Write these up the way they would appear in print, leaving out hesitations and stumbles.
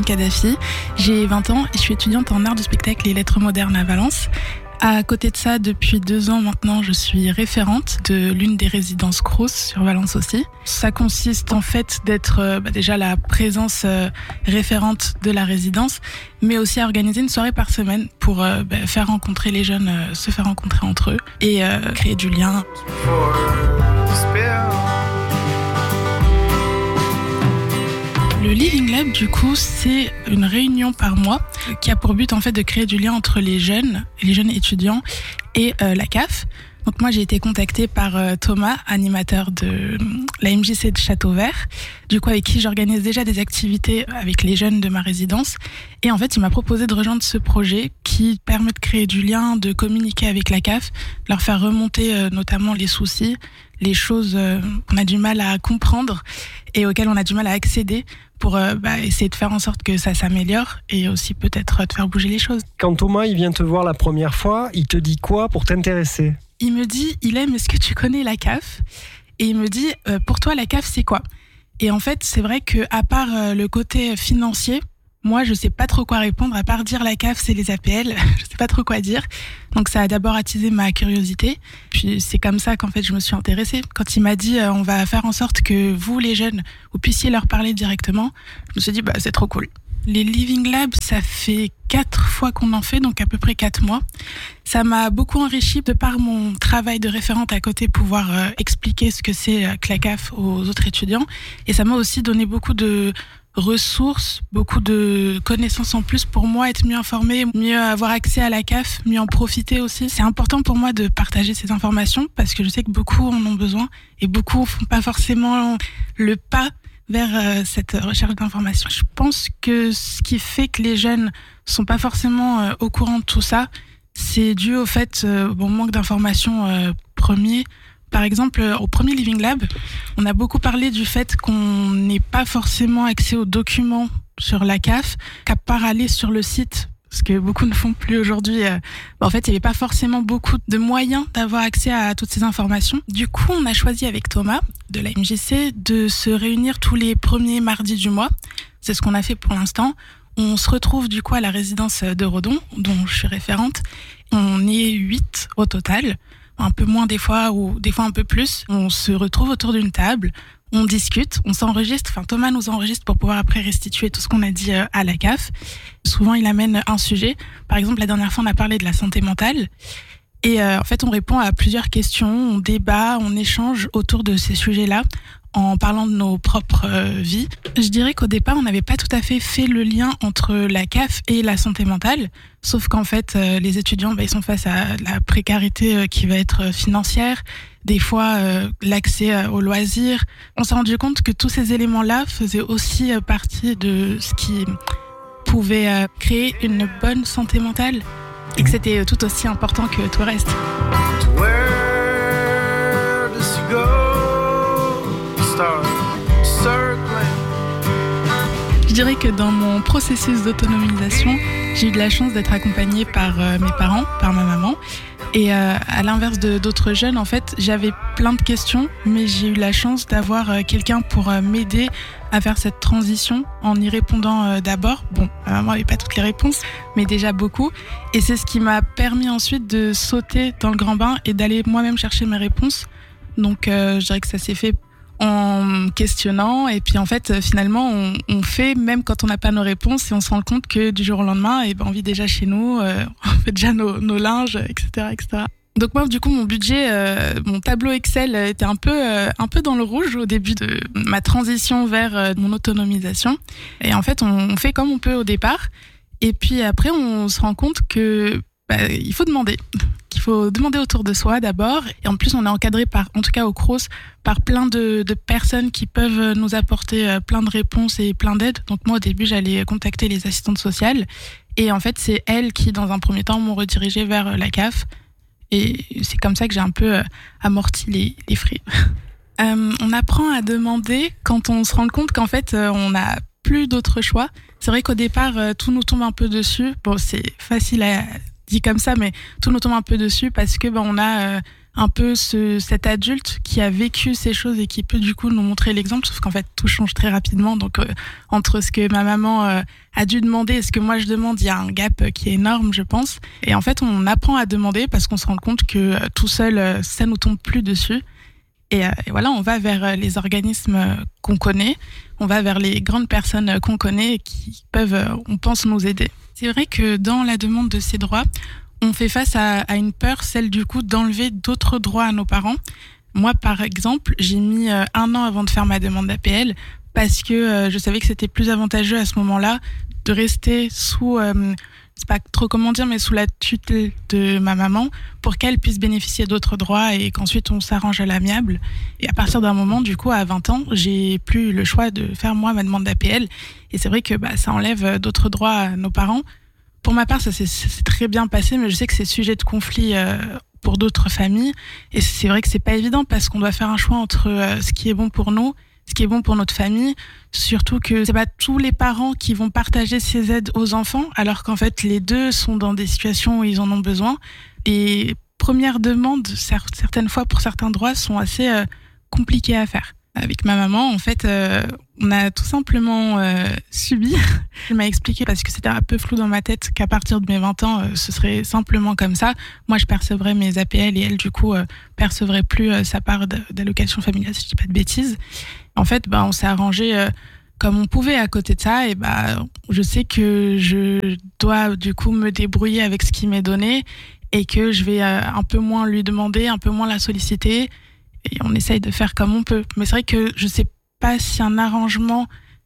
Kadhafi, j'ai 20 ans et je suis étudiante en art du spectacle et lettres modernes à Valence. À côté de ça, depuis 2 ans maintenant, je suis référente de l'une des résidences Crous sur Valence aussi. Ça consiste en fait d'être déjà la présence référente de la résidence, mais aussi à organiser une soirée par semaine pour faire rencontrer les jeunes, se faire rencontrer entre eux et créer du lien. Le Living Lab, du coup, c'est une réunion par mois qui a pour but en fait de créer du lien entre les jeunes étudiants et la CAF. Donc moi, j'ai été contactée par Thomas, animateur de la MJC de Châteauvert, du coup avec qui j'organise déjà des activités avec les jeunes de ma résidence. Et en fait, il m'a proposé de rejoindre ce projet qui permet de créer du lien, de communiquer avec la CAF, de leur faire remonter notamment les soucis, les choses qu'on a du mal à comprendre et auxquelles on a du mal à accéder pour essayer de faire en sorte que ça s'améliore et aussi peut-être de faire bouger les choses. Quand Thomas il vient te voir la première fois, il te dit quoi pour t'intéresser ? Il me dit, est-ce que tu connais la CAF ? Et il me dit, pour toi, la CAF, c'est quoi ? Et en fait, c'est vrai qu'à part le côté financier, moi, je sais pas trop quoi répondre, à part dire la CAF, c'est les APL, je sais pas trop quoi dire. Donc ça a d'abord attisé ma curiosité. Puis c'est comme ça qu'en fait, je me suis intéressée. Quand il m'a dit, on va faire en sorte que vous, les jeunes, vous puissiez leur parler directement, je me suis dit, c'est trop cool. Les Living Labs, ça fait 4 fois qu'on en fait, donc à peu près 4 mois. Ça m'a beaucoup enrichi de par mon travail de référente à côté, pouvoir expliquer ce que c'est que la CAF aux autres étudiants. Et ça m'a aussi donné beaucoup de ressources, beaucoup de connaissances en plus pour moi, être mieux informée, mieux avoir accès à la CAF, mieux en profiter aussi. C'est important pour moi de partager ces informations parce que je sais que beaucoup en ont besoin et beaucoup font pas forcément le pas vers cette recherche d'information. Je pense que ce qui fait que les jeunes sont pas forcément au courant de tout ça, c'est dû au fait au manque d'informations premier. Par exemple, au premier Living Lab, on a beaucoup parlé du fait qu'on n'ait pas forcément accès aux documents sur la CAF, qu'à part aller sur le site, ce que beaucoup ne font plus aujourd'hui. En fait, il n'y avait pas forcément beaucoup de moyens d'avoir accès à toutes ces informations. Du coup, on a choisi avec Thomas de la MJC de se réunir tous les premiers mardis du mois. C'est ce qu'on a fait pour l'instant. On se retrouve du coup à la résidence de Redon, dont je suis référente. On est 8 au total, un peu moins des fois ou des fois un peu plus. On se retrouve autour d'une table, on discute, on s'enregistre. Thomas nous enregistre pour pouvoir après restituer tout ce qu'on a dit à la CAF. Souvent, il amène un sujet. Par exemple, la dernière fois, on a parlé de la santé mentale. Et en fait, on répond à plusieurs questions, on débat, on échange autour de ces sujets-là en parlant de nos propres vies. Je dirais qu'au départ, on n'avait pas tout à fait fait le lien entre la CAF et la santé mentale, sauf qu'en fait, les étudiants, ils sont face à la précarité qui va être financière, des fois l'accès aux loisirs. On s'est rendu compte que tous ces éléments-là faisaient aussi partie de ce qui pouvait créer une bonne santé mentale et que c'était tout aussi important que tout le reste. Je dirais que dans mon processus d'autonomisation, j'ai eu de la chance d'être accompagnée par mes parents, par ma maman. Et à l'inverse d'autres jeunes, en fait, j'avais plein de questions, mais j'ai eu la chance d'avoir quelqu'un pour m'aider à faire cette transition en y répondant d'abord. Bon, ma maman n'avait pas toutes les réponses, mais déjà beaucoup. Et c'est ce qui m'a permis ensuite de sauter dans le grand bain et d'aller moi-même chercher mes réponses. Donc, je dirais que ça s'est fait en questionnant et puis en fait finalement on fait même quand on n'a pas nos réponses et on se rend compte que du jour au lendemain on vit déjà chez nous, on fait déjà nos linges, etc. Donc moi du coup mon budget, mon tableau Excel était un peu dans le rouge au début de ma transition vers mon autonomisation et en fait on fait comme on peut au départ et puis après on se rend compte que il faut demander. Qu'il faut demander autour de soi d'abord. Et en plus, on est encadré en tout cas au Crous, par plein de personnes qui peuvent nous apporter plein de réponses et plein d'aides. Donc moi, au début, j'allais contacter les assistantes sociales. Et en fait, c'est elles qui, dans un premier temps, m'ont redirigé vers la CAF. Et c'est comme ça que j'ai un peu amorti les frais. On apprend à demander quand on se rend compte qu'en fait, on n'a plus d'autre choix. C'est vrai qu'au départ, tout nous tombe un peu dessus. Bon, c'est facile à dit comme ça, mais tout nous tombe un peu dessus parce que on a un peu cet adulte qui a vécu ces choses et qui peut du coup nous montrer l'exemple, sauf qu'en fait tout change très rapidement. Donc entre ce que ma maman a dû demander et ce que moi je demande, il y a un gap qui est énorme, je pense. Et en fait on apprend à demander parce qu'on se rend compte que tout seul ça nous tombe plus dessus. Et voilà, on va vers les organismes qu'on connaît, on va vers les grandes personnes qu'on connaît et qui peuvent, on pense, nous aider. C'est vrai que dans la demande de ces droits, on fait face à une peur, celle du coup d'enlever d'autres droits à nos parents. Moi, par exemple, j'ai mis 1 an avant de faire ma demande d'APL parce que je savais que c'était plus avantageux à ce moment-là de rester sous... c'est pas trop comment dire, mais sous la tutelle de ma maman pour qu'elle puisse bénéficier d'autres droits et qu'ensuite on s'arrange à l'amiable. Et à partir d'un moment, du coup, à 20 ans, j'ai plus le choix de faire moi ma demande d'APL. Et c'est vrai que ça enlève d'autres droits à nos parents. Pour ma part, ça s'est très bien passé, mais je sais que c'est sujet de conflit pour d'autres familles. Et c'est vrai que c'est pas évident parce qu'on doit faire un choix entre ce qui est bon pour nous, ce qui est bon pour notre famille, surtout que c'est pas tous les parents qui vont partager ces aides aux enfants, alors qu'en fait les deux sont dans des situations où ils en ont besoin. Les premières demandes, certaines fois pour certains droits, sont assez compliquées à faire. Avec ma maman, en fait, on a tout simplement subi. Elle m'a expliqué, parce que c'était un peu flou dans ma tête, qu'à partir de mes 20 ans, ce serait simplement comme ça. Moi, je percevrais mes APL et elle, du coup, percevrait plus sa part d'allocation familiale, si je dis pas de bêtises. En fait, on s'est arrangé comme on pouvait à côté de ça. Et je sais que je dois, du coup, me débrouiller avec ce qui m'est donné et que je vais un peu moins lui demander, un peu moins la solliciter. Et on essaye de faire comme on peut. Mais c'est vrai que je sais pas si un arrangement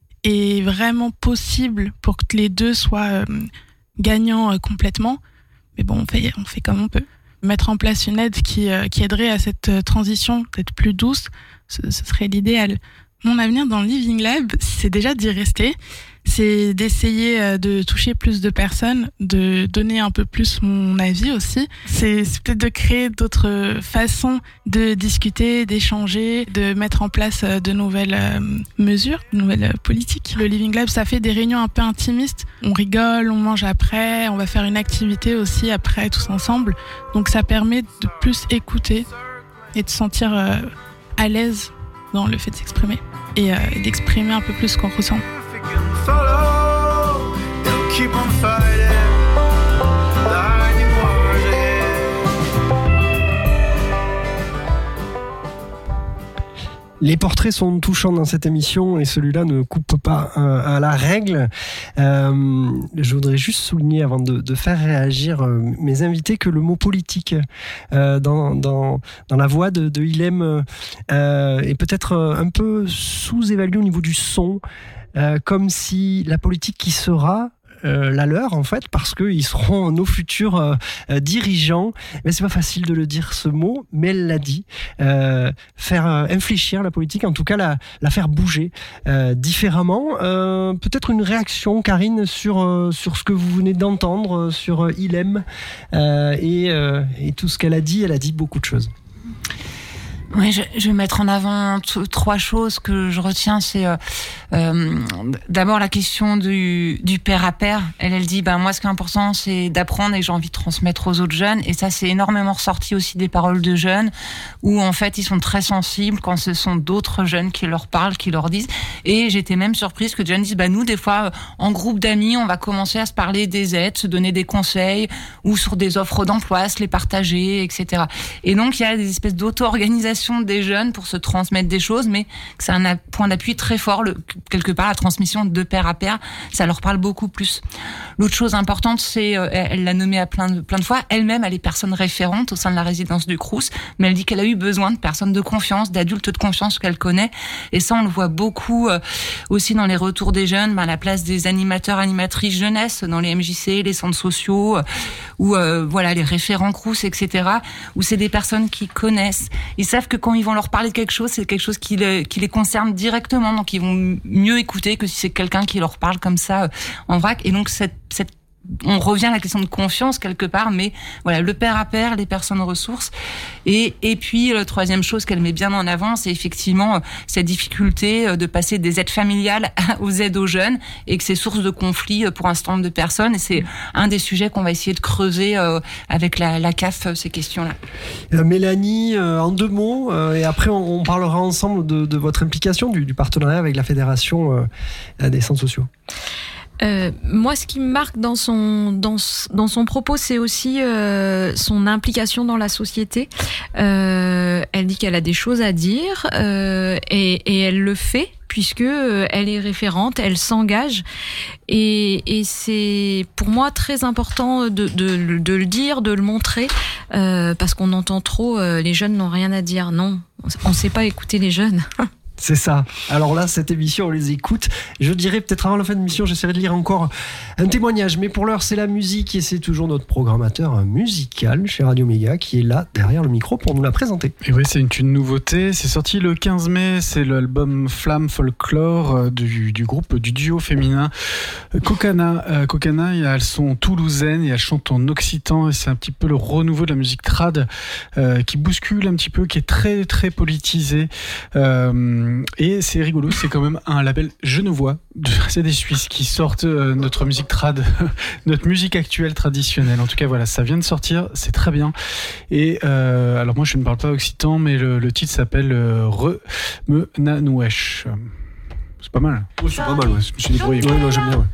est vraiment possible pour que les deux soient gagnants complètement. Mais bon, on fait comme on peut. Mettre en place une aide qui aiderait à cette transition peut-être plus douce, ce serait l'idéal. Mon avenir dans le Living Lab, c'est déjà d'y rester. C'est d'essayer de toucher plus de personnes, de donner un peu plus mon avis aussi. C'est peut-être de créer d'autres façons de discuter, d'échanger, de mettre en place de nouvelles mesures, de nouvelles politiques. Le Living Lab, ça fait des réunions un peu intimistes. On rigole, on mange après, on va faire une activité aussi après tous ensemble. Donc ça permet de plus écouter et de se sentir à l'aise dans le fait de s'exprimer et d'exprimer un peu plus ce qu'on ressent. Follow, they'll keep on fighting. Les portraits sont touchants dans cette émission et celui-là ne coupe pas à la règle. Je voudrais juste souligner, avant de faire réagir mes invités, que le mot politique dans la voix de Ilham est peut-être un peu sous-évalué au niveau du son, comme si la politique qui sera la leur, en fait, parce qu'ils seront nos futurs dirigeants. Mais c'est pas facile de le dire, ce mot, mais elle l'a dit. Faire infléchir la politique, en tout cas la faire bouger différemment. Peut-être une réaction, Karine, sur ce que vous venez d'entendre, sur Ilham et tout ce qu'elle a dit. Elle a dit beaucoup de choses. Oui, je vais mettre en avant 3 choses que je retiens. C'est d'abord la question du père à père. Elle dit, moi, ce qui est important, c'est d'apprendre et j'ai envie de transmettre aux autres jeunes. Et ça, c'est énormément ressorti aussi des paroles de jeunes, où en fait, ils sont très sensibles quand ce sont d'autres jeunes qui leur parlent, qui leur disent. Et j'étais même surprise que des jeunes disent, nous, des fois, en groupe d'amis, on va commencer à se parler des aides, se donner des conseils, ou sur des offres d'emploi, se les partager, etc. Et donc, il y a des espèces d'auto-organisation des jeunes pour se transmettre des choses, mais que c'est un point d'appui très fort, quelque part, la transmission de père à père, ça leur parle beaucoup plus. L'autre chose importante, c'est, elle l'a nommé à plein de fois, elle-même, elle est personne référente au sein de la résidence du Crous, mais elle dit qu'elle a eu besoin de personnes de confiance, d'adultes de confiance qu'elle connaît, et ça, on le voit beaucoup aussi dans les retours des jeunes, la place des animateurs, animatrices jeunesse dans les MJC, les centres sociaux, ou les référents Crous, etc., où c'est des personnes qui connaissent, ils savent que quand ils vont leur parler de quelque chose, c'est quelque chose qui les concerne directement, donc ils vont mieux écouter que si c'est quelqu'un qui leur parle comme ça en vrac. Et donc cette on revient à la question de confiance quelque part, mais voilà, le pair à pair, les personnes ressources. Et puis, la troisième chose qu'elle met bien en avant, c'est effectivement cette difficulté de passer des aides familiales aux aides aux jeunes, et que c'est source de conflits pour un certain nombre de personnes. Et c'est un des sujets qu'on va essayer de creuser avec la CAF, ces questions-là. Mélanie, en 2 mots, et après on parlera ensemble de votre implication, du partenariat avec la Fédération des centres sociaux. Moi, ce qui me marque dans son propos, c'est aussi son implication dans la société. Elle dit qu'elle a des choses à dire et elle le fait puisque elle est référente, elle s'engage et c'est pour moi très important de le dire, de le montrer parce qu'on entend trop les jeunes n'ont rien à dire. Non, on ne sait pas écouter les jeunes. C'est ça. Alors là, cette émission, on les écoute. Je dirais peut-être avant la fin de l'émission, j'essaierai de lire encore un témoignage. Mais pour l'heure, c'est la musique et c'est toujours notre programmateur musical chez Radio Méga qui est là, derrière le micro, pour nous la présenter. Et oui, c'est une nouveauté. C'est sorti le 15 mai. C'est l'album Flamme Folklore du groupe, du duo féminin Kokana. Kokana, elles sont toulousaines et elles chantent en occitan. Et c'est un petit peu le renouveau de la musique trad qui bouscule un petit peu, qui est très, très politisé. Et c'est rigolo, c'est quand même un label genevois, c'est des Suisses qui sortent notre musique trad, notre musique actuelle traditionnelle. En tout cas, voilà, ça vient de sortir, c'est très bien. Et alors moi, je ne parle pas occitan, mais le titre s'appelle Re-me-nanouesh. C'est pas mal. Oh, c'est pas mal, ouais. Je me suis débrouillé. Ouais, non, j'aime bien. Ouais.